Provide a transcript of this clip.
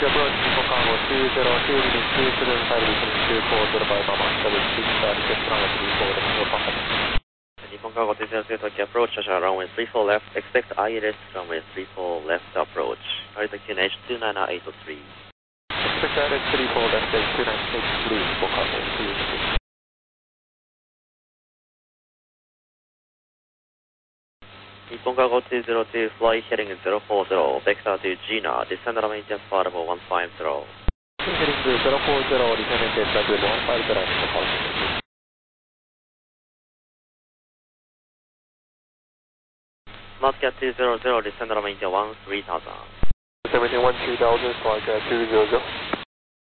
Take approach, Nippon Cargo 202, Unit 275, descending 240 by Mama, establish 630, test runway 34 left, for contact. Nippon Cargo 202, Tokyo approach, runway 34 left, expect ILS, runway 34 left approach. Narita QNH 29883. Expect ILS 34 left, 29883, Nippon Cargo 202. Nippon Cargo 202, fly heading 040, vector to Gina, descend on maintenance flight level 150. Heading 040, descend maintenance flight level 150, Nippon Cargo. Smartcat 200, descend on maintenance 13,000. Descend maintenance 13,000, Smartcat 200.